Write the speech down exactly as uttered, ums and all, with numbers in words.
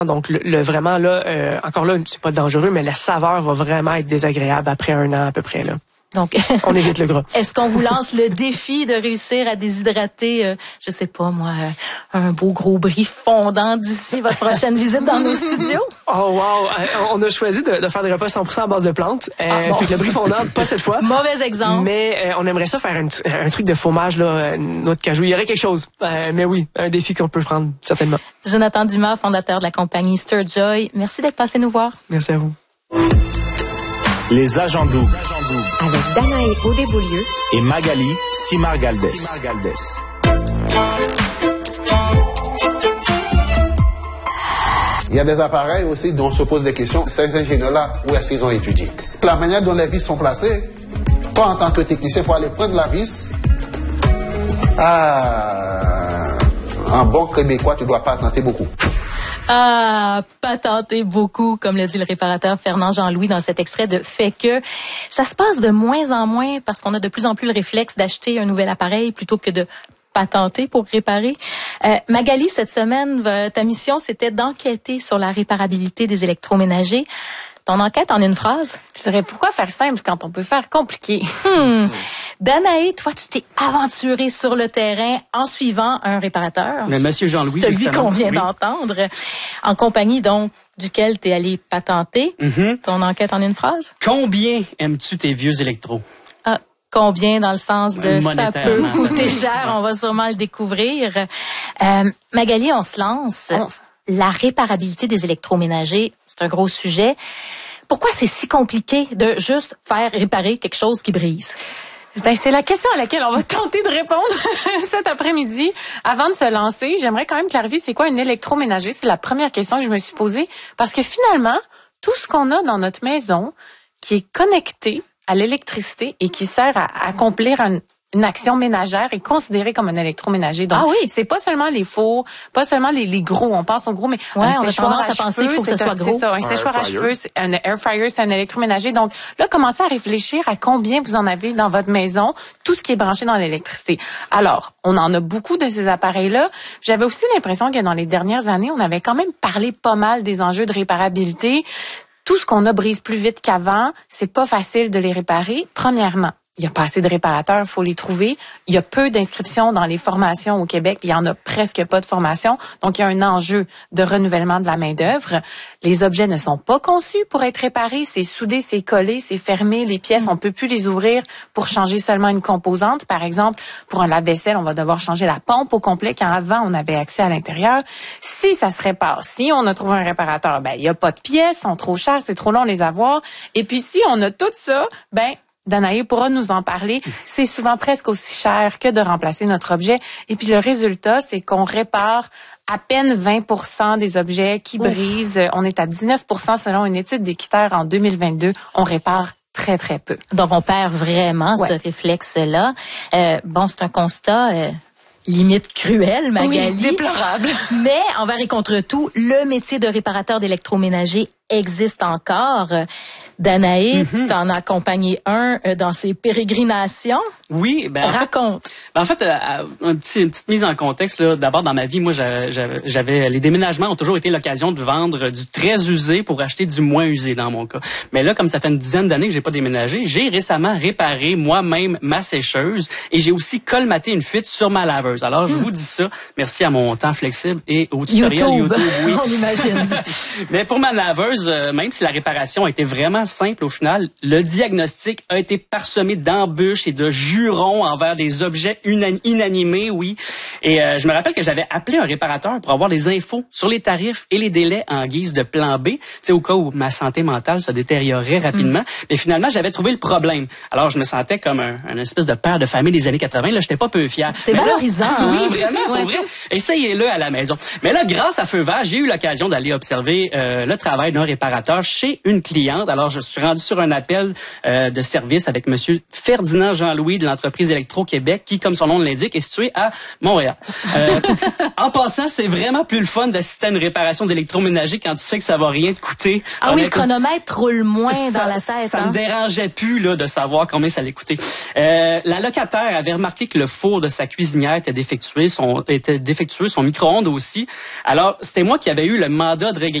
Donc le, le vraiment là, euh, encore là, c'est pas dangereux, mais la saveur va vraiment être désagréable après un an à peu près là. Donc, on évite le gras. Est-ce qu'on vous lance le défi de réussir à déshydrater, euh, je sais pas moi, euh, un beau gros brie fondant d'ici votre prochaine visite dans nos studios? Oh wow! On a choisi de, de faire des repas cent pour cent à base de plantes. Euh, ah, bon. Fait que le brie fondant, pas cette fois. Mauvais exemple. Mais euh, on aimerait ça faire un, un truc de fromage, là, notre cajou. Il y aurait quelque chose. Euh, mais oui, un défi qu'on peut prendre, certainement. Jonathan Dumas, fondateur de la compagnie Sturjoy. Merci d'être passé nous voir. Merci à vous. Les agents doux. Avec Danae Audéboulieu et Magali Simard-Galdès. Il y a des appareils aussi dont on se pose des questions. Ces ingénieurs-là, où est-ce qu'ils ont étudié? La manière dont les vis sont placées, toi en tant que technicien, pour aller prendre la vis, ah, en bon québécois, tu ne dois pas tenter beaucoup. Ah, patenter beaucoup, comme le dit le réparateur Fernand Jean-Louis dans cet extrait de Fait que. Ça se passe de moins en moins parce qu'on a de plus en plus le réflexe d'acheter un nouvel appareil plutôt que de patenter pour réparer. Euh, Magali, cette semaine, ta mission, c'était d'enquêter sur la réparabilité des électroménagers. Ton enquête en une phrase? Je dirais, pourquoi faire simple quand on peut faire compliqué? Hmm. Danae, toi, tu t'es aventuré sur le terrain en suivant un réparateur. Mais Monsieur Jean-Louis, celui justement. qu'on vient oui. d'entendre, en compagnie donc duquel tu es allé patenter. Mm-hmm. Ton enquête en une phrase? Combien aimes-tu tes vieux électros? Ah, combien dans le sens de ça peut coûter oui. cher? On va sûrement le découvrir. Euh, Magali, on se lance. On... La réparabilité des électroménagers, c'est un gros sujet. Pourquoi c'est si compliqué de juste faire réparer quelque chose qui brise? Ben, c'est la question à laquelle on va tenter de répondre cet après-midi. Avant de se lancer, j'aimerais quand même clarifier c'est quoi un électroménager. C'est la première question que je me suis posée. Parce que finalement, tout ce qu'on a dans notre maison qui est connecté à l'électricité et qui sert à accomplir un une action ménagère est considérée comme un électroménager. Donc, ah oui. c'est pas seulement les fours, pas seulement les, les gros. On pense aux gros, mais ouais, un on a tendance à penser qu'il faut que ce soit gros. C'est ça, un séchoir à cheveux, un air fryer, c'est un électroménager. Donc, là, commencez à réfléchir à combien vous en avez dans votre maison, tout ce qui est branché dans l'électricité. Alors, on en a beaucoup de ces appareils-là. J'avais aussi l'impression que dans les dernières années, on avait quand même parlé pas mal des enjeux de réparabilité. Tout ce qu'on a brise plus vite qu'avant. C'est pas facile de les réparer. Premièrement, il y a pas assez de réparateurs, il faut les trouver. Il y a peu d'inscriptions dans les formations au Québec, puis il y en a presque pas de formation. Donc, il y a un enjeu de renouvellement de la main-d'œuvre. Les objets ne sont pas conçus pour être réparés. C'est soudé, c'est collé, c'est fermé. Les pièces, on peut plus les ouvrir pour changer seulement une composante. Par exemple, pour un lave-vaisselle, on va devoir changer la pompe au complet quand avant, on avait accès à l'intérieur. Si ça se répare, si on a trouvé un réparateur, ben, il y a pas de pièces, sont trop chères, c'est trop long de les avoir. Et puis, si on a tout ça, ben, Danae pourra nous en parler. C'est souvent presque aussi cher que de remplacer notre objet. Et puis le résultat, c'est qu'on répare à peine vingt pour cent des objets qui Ouf. brisent. On est à dix-neuf pour cent selon une étude d'Équiterre en deux mille vingt-deux. On répare très, très peu. Donc, on perd vraiment ouais. ce réflexe-là. Euh, bon, c'est un constat... Euh... limite cruel, Magali. Oui, déplorable. Mais envers et contre tout, le métier de réparateur d'électroménager existe encore. Danae, mm-hmm. t'en as accompagné un dans ses pérégrinations. Oui, ben raconte. En fait, ben en fait un petit, une petite mise en contexte là. D'abord, dans ma vie, moi, j'avais, j'avais les déménagements ont toujours été l'occasion de vendre du très usé pour acheter du moins usé dans mon cas. Mais là, comme ça fait une dizaine d'années que j'ai pas déménagé, j'ai récemment réparé moi-même ma sécheuse et j'ai aussi colmaté une fuite sur ma laveuse. Alors, je mm. vous dis ça, merci à mon temps flexible et au tutoriel YouTube. YouTube oui. On imagine. Mais pour ma laveuse, même si la réparation a été vraiment simple au final, le diagnostic a été parsemé d'embûches et de jurons envers des objets inanimés, oui. Et euh, je me rappelle que j'avais appelé un réparateur pour avoir des infos sur les tarifs et les délais en guise de plan B, tu sais, au cas où ma santé mentale se détériorait rapidement. Mm. Mais finalement, j'avais trouvé le problème. Alors, je me sentais comme un, un espèce de père de famille des années quatre-vingt. Là, j'étais pas peu fier. C'est Mais valorisant. Là, hein? Oui, vraiment, pour vrai. Essayez-le à la maison. Mais là, grâce à Feu Vert, j'ai eu l'occasion d'aller observer euh, le travail d'un réparateur chez une cliente. Alors, je suis rendu sur un appel euh, de service avec Monsieur Ferdinand Jean-Louis de l'entreprise Électro-Québec qui, comme son nom l'indique, est situé à Montréal. locataire. Euh, en passant, c'est vraiment plus le fun d'assister à une réparation d'électroménager quand tu sais que ça va rien te coûter. Ah oui, le chronomètre roule moins ça, dans la tête. Ça hein? me dérangeait plus là de savoir combien ça allait coûter. Euh, la locataire avait remarqué que le four de sa cuisinière était défectueux, son, était défectueux, son micro-ondes aussi. Alors, c'était moi qui avais eu le mandat de régler